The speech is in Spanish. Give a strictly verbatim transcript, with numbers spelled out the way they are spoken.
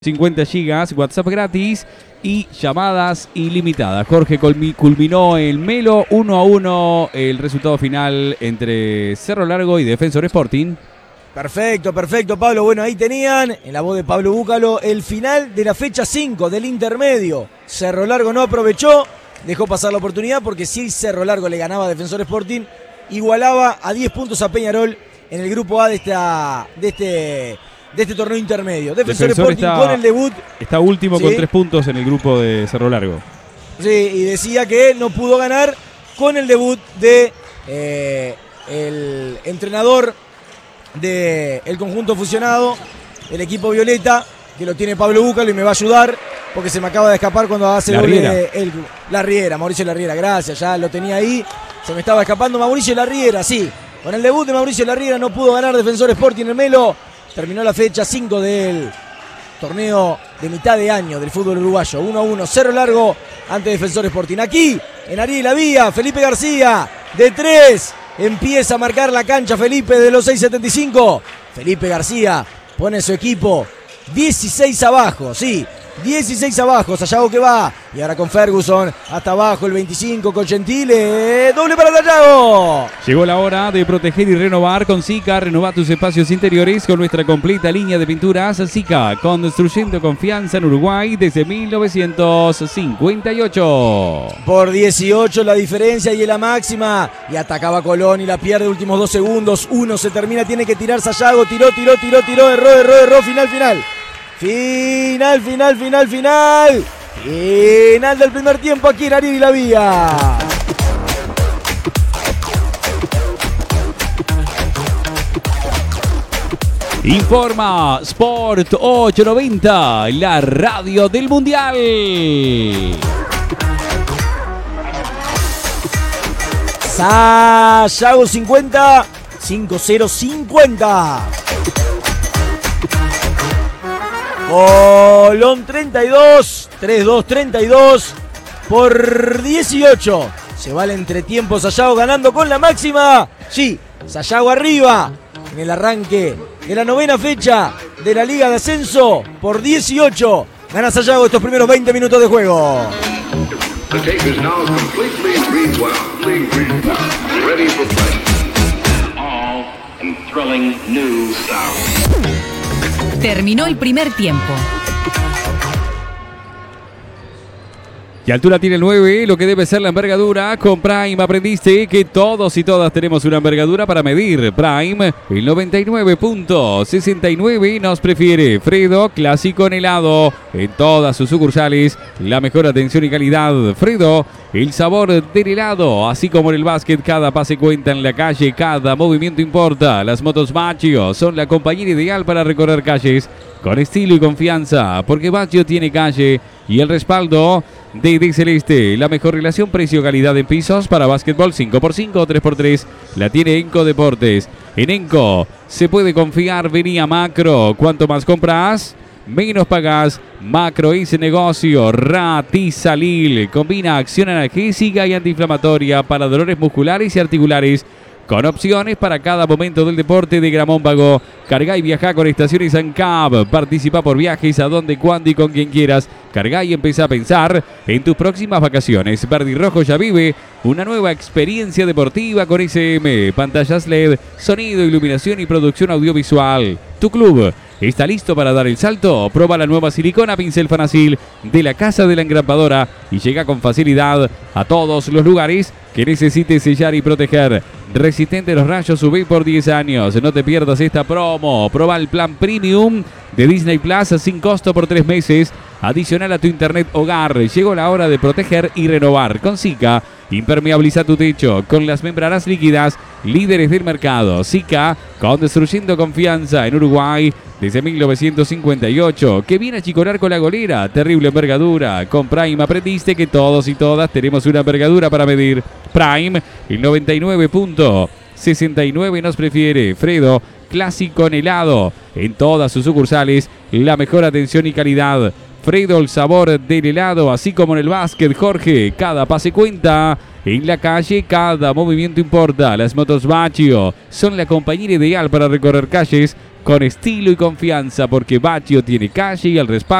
cincuenta gigas, WhatsApp gratis y llamadas ilimitadas. Jorge culminó el Melo uno a uno el resultado final entre Cerro Largo y Defensor Sporting. Perfecto, perfecto, Pablo. Bueno, ahí tenían, en la voz de Pablo Búcalo, el final de la fecha cinco del intermedio. Cerro Largo no aprovechó, dejó pasar la oportunidad porque si Cerro Largo le ganaba a Defensor Sporting, igualaba a diez puntos a Peñarol en el grupo A de, esta, de este... de este torneo intermedio. Defensor, Defensor Sporting está, con el debut. Está último ¿sí? con tres puntos en el grupo de Cerro Largo. Sí, y decía que no pudo ganar con el debut de eh, el entrenador del conjunto fusionado, el equipo violeta, que lo tiene Pablo Búcalo y me va a ayudar porque se me acaba de escapar cuando hace la doble el La Riera, Mauricio La Riera, gracias, ya lo tenía ahí, se me estaba escapando Mauricio La Riera, sí. Con el debut de Mauricio La Riera no pudo ganar Defensor Sporting en el Melo. Terminó la fecha cinco del torneo de mitad de año del fútbol uruguayo. uno a uno, Cerro Largo ante Defensor Sporting. Aquí, en Ariel La Vía, Felipe García, de tres. Empieza a marcar la cancha Felipe de los seis setenta y cinco. Felipe García pone su equipo dieciséis abajo, sí. dieciséis abajo, Sayago que va. Y ahora con Ferguson, hasta abajo el veinticinco con Gentile. Doble para Sayago. Llegó la hora de proteger y renovar con Sika. Renova tus espacios interiores con nuestra completa línea de pinturas Sika. Construyendo confianza en Uruguay desde mil novecientos cincuenta y ocho. Por dieciocho la diferencia y en la máxima. Y atacaba Colón y la pierde últimos dos segundos. Uno se termina, tiene que tirar Sayago. Tiró, tiró, tiró, tiró. Erró, erró, erró. Final, final. Final, final, final, final. Final del primer tiempo aquí en Ariel La Vía. Informa Sport ochocientos noventa, la radio del Mundial. Sayago cincuenta, cinco cero cincuenta. Colón treinta y dos, treinta y dos treinta y dos por dieciocho. Se va el entretiempo, Sayago ganando con la máxima. Sí, Sayago arriba en el arranque de la novena fecha de la Liga de Ascenso por dieciocho. Gana Sayago estos primeros veinte minutos de juego. The tape is now completely rewound. Ready for play. All in thrilling new sound. Terminó el primer tiempo. Y altura tiene el nueve, lo que debe ser la envergadura. Con Prime aprendiste que todos y todas tenemos una envergadura para medir. Prime, el noventa y nueve punto sesenta y nueve nos prefiere. Fredo, clásico en helado. En todas sus sucursales, la mejor atención y calidad. Fredo, el sabor del helado. Así como en el básquet, cada pase cuenta en la calle, cada movimiento importa. Las motos Baccio son la compañera ideal para recorrer calles con estilo y confianza, porque Baccio tiene calle y el respaldo de D Celeste. La mejor relación precio-calidad en pisos para básquetbol cinco por cinco o tres por tres la tiene Enco Deportes. En Enco se puede confiar. Vení a Macro. Cuanto más compras, menos pagás. Macro es negocio. Ratizalil combina acción analgésica y antiinflamatoria para dolores musculares y articulares, con opciones para cada momento del deporte de Gramónvago. Cargá y viajá con Estaciones ANCAP. Participa por viajes a donde, cuándo y con quien quieras. Cargá y empezá a pensar en tus próximas vacaciones. Verde y Rojo ya vive una nueva experiencia deportiva con S M. Pantallas L E D, sonido, iluminación y producción audiovisual. Tu club está listo para dar el salto. Proba la nueva silicona pincel Fanacil de la Casa de la Engrapadora y llega con facilidad a todos los lugares que necesites sellar y proteger. Resistente a los rayos U V por diez años. No te pierdas esta promo. Proba el plan premium de Disney Plus sin costo por tres meses. Adicional a tu internet hogar. Llegó la hora de proteger y renovar. Con Sika, impermeabiliza tu techo con las membranas líquidas líderes del mercado. Sika, construyendo confianza en Uruguay desde mil novecientos cincuenta y ocho. Que viene a chicorar con la golera. Terrible envergadura. Con Prime aprendiste que todos y todas tenemos una envergadura para medir. Prime, el noventa y nueve punto sesenta y nueve nos prefiere. Fredo, clásico en helado. En todas sus sucursales, la mejor atención y calidad. Fredo, el sabor del helado, así como en el básquet. Jorge, cada pase cuenta. En la calle, cada movimiento importa. Las motos Baccio son la compañera ideal para recorrer calles con estilo y confianza, porque Baccio tiene calle y el respaldo